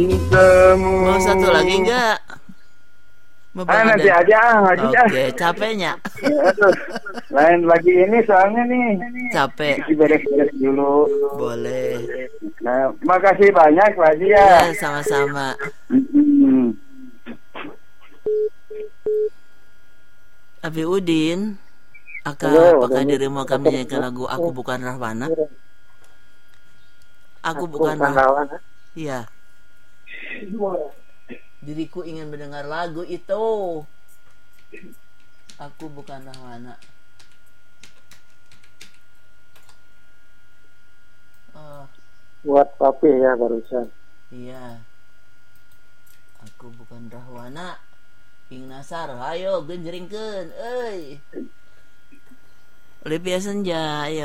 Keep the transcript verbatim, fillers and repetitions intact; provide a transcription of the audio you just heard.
Temu. Mau satu lagi enggak? Mau Ah, nanti ada- aja, ngaji ah. Oke, capeknya. Aduh, lain lagi ini soalnya nih. Capek. Isi beres-beres dulu. Boleh. Nah, makasih banyak Pak Haji Ya, ya. sama-sama. Mm-mm. Abi Udin, Aka, Halo, apakah Dani. dirimu akan menyanyikan lagu Aku Bukan Rahwana? Aku bukan Bukan Rahwana. lawan. Iya. Diriku ingin mendengar lagu itu. Aku bukan Rahwana. Oh, Buat papi ya barusan. iya. Aku bukan Rahwana. Ing Nasar, ayo genjringkeun, euy. Olivia Senja, ayo.